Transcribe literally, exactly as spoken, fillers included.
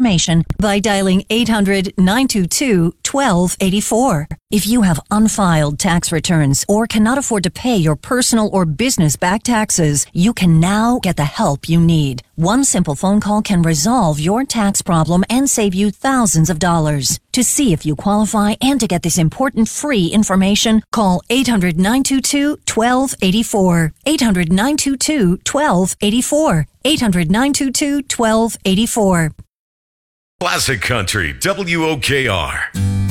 information by dialing eight hundred, nine two two, one two eight four. If you have unfiled tax returns or cannot afford to pay your personal or business back taxes, you can now get the help you need. One simple phone call can resolve your tax problem and save you thousands of dollars. To see if you qualify and to get this important free information, call eight hundred, nine two two, one two eight four. eight hundred, nine two two, one two eight four. eight hundred, nine two two, one two eight four. Classic Country, W O K R.